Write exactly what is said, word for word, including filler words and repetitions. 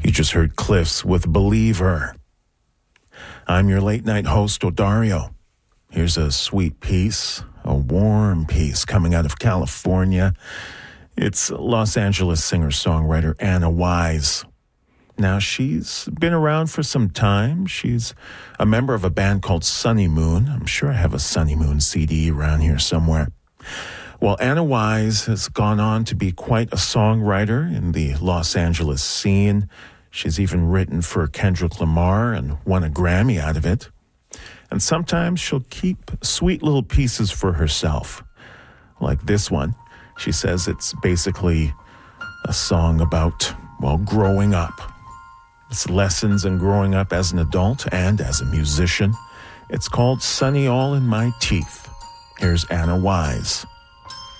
You just heard Cliffs with Believer. I'm your late night host, Odario. Here's a sweet piece, a warm piece coming out of California. It's Los Angeles singer-songwriter Anna Wise. Now, she's been around for some time. She's a member of a band called Sunny Moon. I'm sure I have a Sunny Moon C D around here somewhere. Well, Anna Wise has gone on to be quite a songwriter in the Los Angeles scene. She's even written for Kendrick Lamar and won a Grammy out of it. And sometimes she'll keep sweet little pieces for herself. Like this one. She says it's basically a song about, well, growing up. It's lessons in growing up as an adult and as a musician. It's called Sunny All in My Teeth. Here's Anna Wise.